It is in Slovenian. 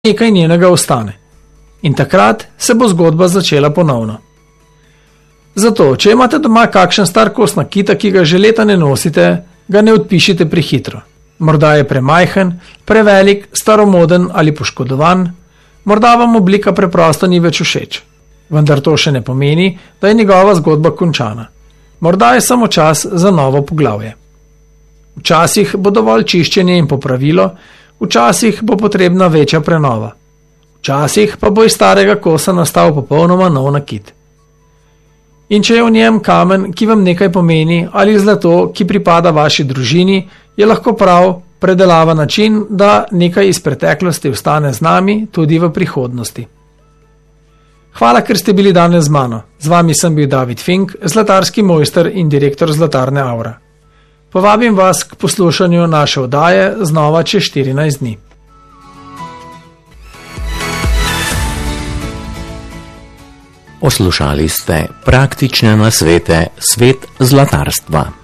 nekaj njenega ostane. In takrat se bo zgodba začela ponovno. Zato, če imate doma kakšen star kos nakita, ki ga že leta ne nosite, ga ne odpišite prehitro. Morda je premajhen, prevelik, staromoden ali poškodovan, morda vam oblika preprosto ni več všeč. Vendar to še ne pomeni, da je njegova zgodba končana. Morda je samo čas za novo poglavje. Včasih bo dovolj čiščenje in popravilo, včasih bo potrebna večja prenova. Včasih pa bo iz starega kosa nastal popolnoma nov nakit. In če je v njem kamen, ki vam nekaj pomeni, ali zlato, ki pripada vaši družini, je lahko prav predelava način, da nekaj iz preteklosti ostane z nami tudi v prihodnosti. Hvala, ker ste bili danes z mano. Z vami sem bil David Fink, zlatarski mojster in direktor Zlatarne Aura. Povabim vas k poslušanju naše oddaje znova čez 14 dni. Poslušali ste praktične nasvete Svet zlatarstva.